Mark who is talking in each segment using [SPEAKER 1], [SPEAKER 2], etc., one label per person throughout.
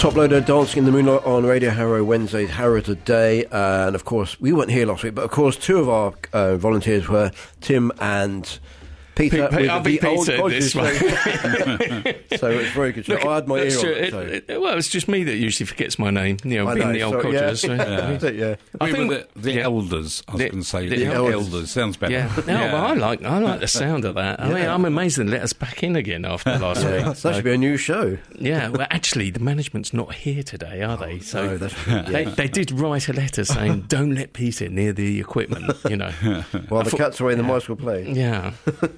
[SPEAKER 1] Top Loader, Dancing in the Moonlight on Radio Harrow, Wednesdays, Harrow Today. And of course, we weren't here last week, but of course, two of our volunteers were Tim and Peter.
[SPEAKER 2] I'll be Peter this way.
[SPEAKER 1] So it's very good. Look, I had my ear on.
[SPEAKER 2] Well, it's just me that usually forgets my name, being the old codgers.
[SPEAKER 1] Yeah.
[SPEAKER 3] I think the elders, I was going to say. The elders. Sounds better.
[SPEAKER 2] Yeah. No, but I like the sound of that. I mean, I'm amazed they let us back in again after last week.
[SPEAKER 1] That should be a new show.
[SPEAKER 2] Yeah, well, actually, the management's not here today, are they? So
[SPEAKER 1] no,
[SPEAKER 2] they did write a letter saying, don't let Peter near the equipment,
[SPEAKER 1] While the cat's away and the mice will play.
[SPEAKER 2] Yeah.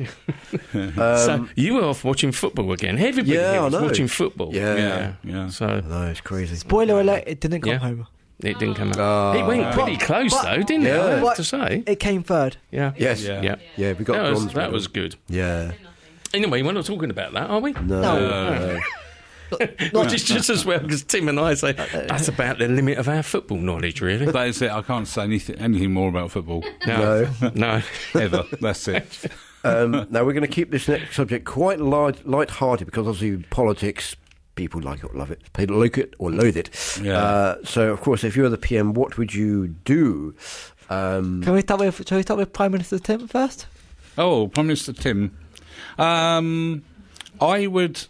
[SPEAKER 2] So you were off watching football again. Everybody here was watching football.
[SPEAKER 1] Yeah.
[SPEAKER 2] So
[SPEAKER 1] no, it's crazy.
[SPEAKER 4] Spoiler alert, it didn't come home.
[SPEAKER 2] It didn't come out. It went pretty close, though, didn't it? I have to say.
[SPEAKER 4] It came third.
[SPEAKER 2] Yeah.
[SPEAKER 1] Yes.
[SPEAKER 2] Yeah.
[SPEAKER 1] Yeah, we got bronze.
[SPEAKER 2] That was good.
[SPEAKER 1] Yeah.
[SPEAKER 2] Anyway, we're not talking about that, are we?
[SPEAKER 1] No.
[SPEAKER 2] Not just as well, because Tim and I say that's about the limit of our football knowledge, really.
[SPEAKER 3] That is it. I can't say anything more about football.
[SPEAKER 2] No.
[SPEAKER 3] Ever. That's it.
[SPEAKER 1] Now, we're going to keep this next subject quite light-hearted because obviously politics, people like it or love it, people like it or loathe it.
[SPEAKER 3] Yeah.
[SPEAKER 1] So, of course, if you were the PM, what would you do?
[SPEAKER 4] Shall we start with Prime Minister Tim first?
[SPEAKER 3] Oh, Prime Minister Tim. I would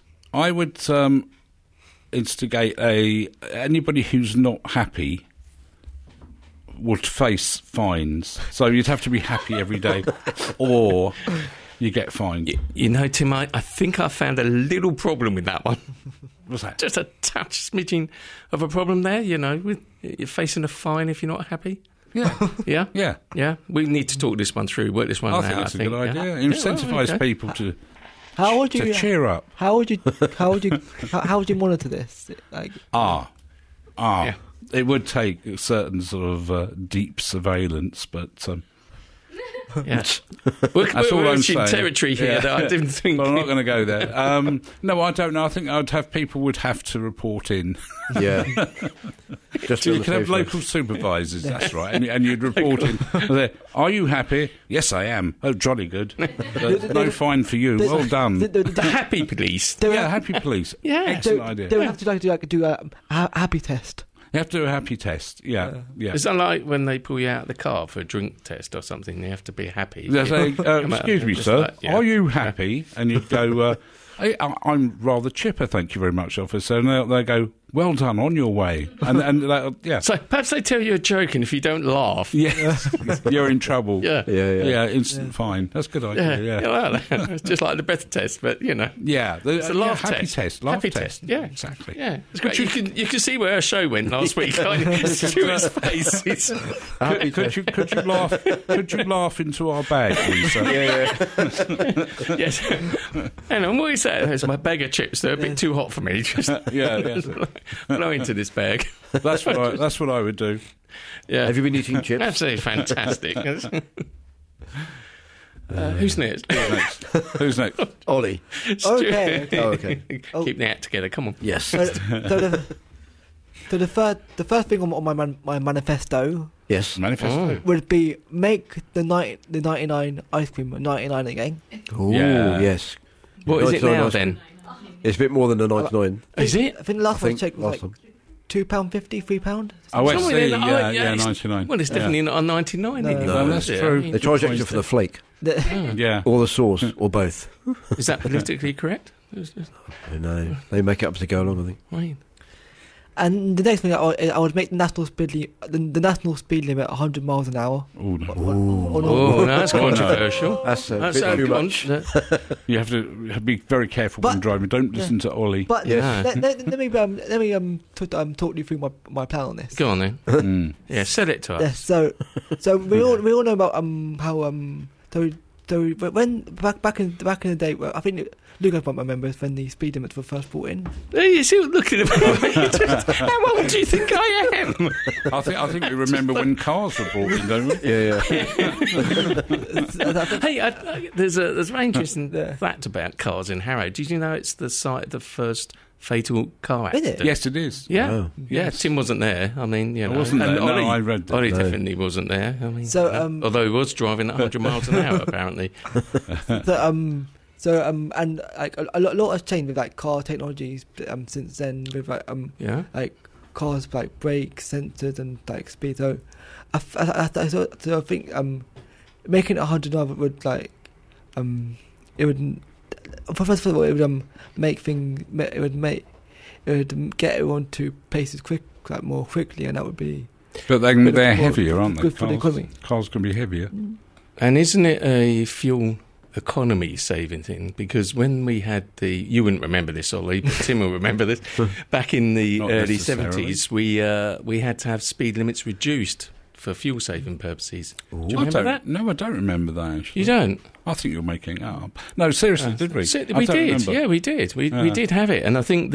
[SPEAKER 3] instigate anybody who's not happy would face fines. So you'd have to be happy every day, or you get fined.
[SPEAKER 2] Tim, I think I found a little problem with that one.
[SPEAKER 3] What's that?
[SPEAKER 2] Just a touch smidgen of a problem there, with you're facing a fine if you're not happy.
[SPEAKER 3] Yeah.
[SPEAKER 2] Yeah. We need to talk this one through, work this one out.
[SPEAKER 3] I think that's a good idea. Incentivise people to cheer up.
[SPEAKER 4] How would you monitor this?
[SPEAKER 3] Yeah. It would take a certain sort of deep surveillance, but
[SPEAKER 2] that's
[SPEAKER 3] all I'm saying.
[SPEAKER 2] Territory here that I didn't think.
[SPEAKER 3] But I'm not going to go there. No, I don't know. I think people would have to report in.
[SPEAKER 1] Yeah.
[SPEAKER 3] So you can have local supervisors, that's right, and you'd report in. Are you happy? Yes, I am. Oh, jolly good. No fine for you. Well done.
[SPEAKER 2] The happy police.
[SPEAKER 3] Happy police.
[SPEAKER 2] Yeah.
[SPEAKER 3] Excellent idea.
[SPEAKER 4] They would have to do a happy test.
[SPEAKER 3] You have to do a happy test, yeah.
[SPEAKER 2] Is that like when they pull you out of the car for a drink test or something? You have to be happy.
[SPEAKER 3] They say, excuse me, sir, are you happy? And you'd go, I'm rather chipper, thank you very much, officer. And they go, well done, on your way. And
[SPEAKER 2] So perhaps they tell you a joke, and if you don't laugh...
[SPEAKER 3] Yes, you're in trouble.
[SPEAKER 2] Yeah,
[SPEAKER 3] instant fine. That's a good idea,
[SPEAKER 2] Well, it's just like the breath test, but,
[SPEAKER 3] Yeah,
[SPEAKER 2] it's a laugh
[SPEAKER 3] happy
[SPEAKER 2] test.
[SPEAKER 3] Laugh
[SPEAKER 2] happy
[SPEAKER 3] test.
[SPEAKER 2] Yeah.
[SPEAKER 3] Exactly.
[SPEAKER 2] Yeah, it's great. You can see where our show went last week, can't you? Stuart's face.
[SPEAKER 3] Could you laugh into our bag, please, sir?
[SPEAKER 2] Yes. Hang on, what is that? It's my bag of chips. They're a bit too hot for me. Just blow into this bag.
[SPEAKER 3] That's what I would do.
[SPEAKER 2] Yeah.
[SPEAKER 1] Have you been eating chips?
[SPEAKER 2] Absolutely fantastic. Who's next?
[SPEAKER 3] Who's next?
[SPEAKER 1] Ollie.
[SPEAKER 4] Okay.
[SPEAKER 1] Okay.
[SPEAKER 2] Keep the act together. Come on.
[SPEAKER 1] Yes.
[SPEAKER 4] So the first thing on my manifesto.
[SPEAKER 1] Yes.
[SPEAKER 3] Manifesto
[SPEAKER 4] would be make the 99 ice cream 99 again.
[SPEAKER 1] Oh, yes.
[SPEAKER 2] What is it now then?
[SPEAKER 1] It's a bit more than the 99.
[SPEAKER 2] Is it?
[SPEAKER 4] I think the last one I checked was like £2.50, £3.
[SPEAKER 3] Oh, I see. Yeah, 99.
[SPEAKER 2] Well, it's definitely not a 99 anymore.
[SPEAKER 3] No, that's true.
[SPEAKER 1] They charge extra for the flake. Or the sauce, or both.
[SPEAKER 2] Is that politically correct?
[SPEAKER 1] No, they make it up as they go along, I think.
[SPEAKER 2] Right.
[SPEAKER 4] And the next thing I would make the national speed limit 100 miles an hour.
[SPEAKER 2] Oh, that's controversial.
[SPEAKER 1] That's a bit too much.
[SPEAKER 3] You have to be very careful when driving. Don't listen to Ollie.
[SPEAKER 4] But let me talk you through my plan on this.
[SPEAKER 2] Go on then. Yeah, sell it to us.
[SPEAKER 4] Yeah, so we all know about how so when back in the day, I think Lucas might remember when the speed limits were first brought in.
[SPEAKER 2] You're still looking at me. How old do you think I am?
[SPEAKER 3] I think we remember when cars were brought in, don't we?
[SPEAKER 1] Yeah.
[SPEAKER 2] Hey, there's a very interesting fact about cars in Harrow. Did you know it's the site of the first fatal car accident?
[SPEAKER 4] Is it?
[SPEAKER 3] Yes, it is.
[SPEAKER 2] Yeah.
[SPEAKER 1] Oh.
[SPEAKER 2] Yeah, Tim wasn't there. I mean,
[SPEAKER 3] I wasn't there.
[SPEAKER 2] Ollie,
[SPEAKER 3] I read that.
[SPEAKER 2] Ollie definitely wasn't there. I mean,
[SPEAKER 4] so,
[SPEAKER 2] although he was driving at 100 miles an hour, apparently.
[SPEAKER 4] So and like a lot has changed with like car technologies since then, with like cars like brake sensors and like speed. So I think making it 100 would like it would first of all it would it would get everyone to paces more quickly, and that would be.
[SPEAKER 3] But they're heavier, aren't they?
[SPEAKER 4] Good for the economy.
[SPEAKER 3] Cars can be heavier.
[SPEAKER 2] And isn't it a fuel economy saving thing? Because when we had you wouldn't remember this, Ollie, but Tim will remember this. Back in the early 70s, we had to have speed limits reduced for fuel saving purposes. Do you remember that?
[SPEAKER 3] No, I don't remember that. Actually.
[SPEAKER 2] You don't?
[SPEAKER 3] I think you're making it up. No, seriously, did we?
[SPEAKER 2] We did. Remember. Yeah, we did. We did have it, and I think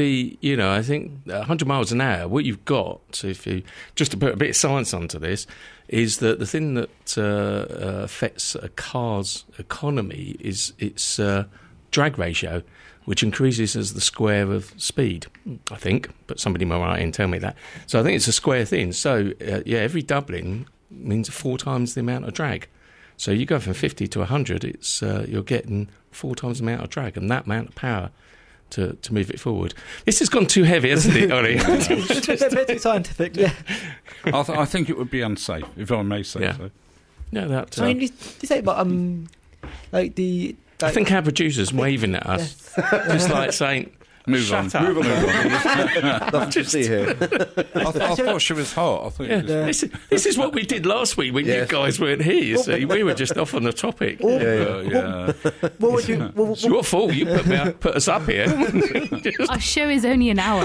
[SPEAKER 2] 100 miles an hour. What you've got, so just to put a bit of science onto this, is that the thing that affects a car's economy is its drag ratio, which increases as the square of speed, I think. But somebody might write in and tell me that. So I think it's a square thing. So, every doubling means 4 times the amount of drag. So you go from 50 to 100, it's you're getting 4 times the amount of drag and that amount of power to move it forward. This has gone too heavy, hasn't it, Ollie?
[SPEAKER 4] It's a bit too scientific, yeah.
[SPEAKER 3] I think it would be unsafe, if I may say so.
[SPEAKER 2] No, that...
[SPEAKER 4] So you say about, like the...
[SPEAKER 2] I think our producer's waving at us, just like saying...
[SPEAKER 3] Move on.
[SPEAKER 1] Nothing to see here.
[SPEAKER 3] I thought she was hot. I thought
[SPEAKER 2] This is what we did last week when you guys weren't here, you see. We were just off on the topic.
[SPEAKER 4] What would you...
[SPEAKER 2] It's your fault. You put us up here.
[SPEAKER 5] Our show is only an hour.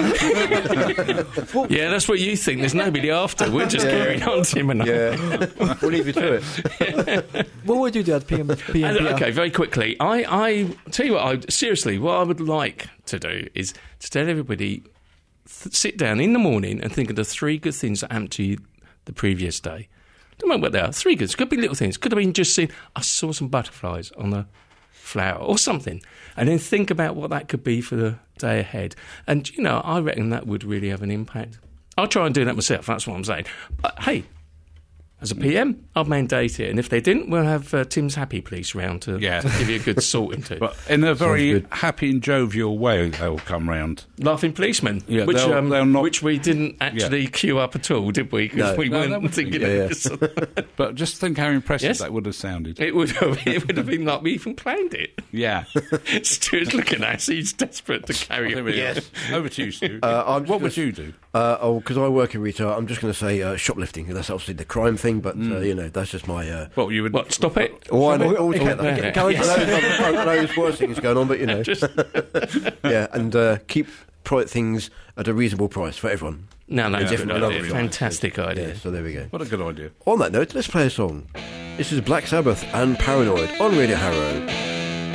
[SPEAKER 2] Yeah, that's what you think. There's nobody after. We're just carrying on, Tim and I.
[SPEAKER 1] Yeah. We'll leave you to it.
[SPEAKER 4] What would you do at PM?
[SPEAKER 2] Okay, very quickly. I tell you what, seriously, what I would like to do is to tell everybody, sit down in the morning and think of the 3 good things that happened to you the previous day. Don't know what they are. 3 good. Could be little things. Could have been just seeing, I saw some butterflies on the flower or something. And then think about what that could be for the day ahead. And, I reckon that would really have an impact. I'll try and do that myself. That's what I'm saying. But, hey, as a PM, I'll mandate it. And if they didn't, we'll have Tim's Happy Police round to give you a good sorting to.
[SPEAKER 3] But in a very happy and jovial way, they'll come round.
[SPEAKER 2] Laughing policemen, which which we didn't actually queue up at all, did we? Because we weren't thinking of this.
[SPEAKER 3] But just think how impressive that would have sounded.
[SPEAKER 2] It would have been like we even planned it.
[SPEAKER 3] Yeah.
[SPEAKER 2] Stuart's looking at us. He's desperate to carry on.
[SPEAKER 1] Yes.
[SPEAKER 3] Over to you, Stu. What would you do?
[SPEAKER 1] Because I work in retail, I'm just going to say shoplifting. That's obviously the crime thing, but that's just my.
[SPEAKER 2] You would stop it?
[SPEAKER 1] Oh, I know. I know there's worse things going on, but and keep things at a reasonable price for everyone.
[SPEAKER 2] No, that's a good idea. Fantastic idea.
[SPEAKER 1] Yeah, so there we go.
[SPEAKER 3] What a good idea.
[SPEAKER 1] On that note, let's play a song. This is Black Sabbath and Paranoid on Radio Harrow.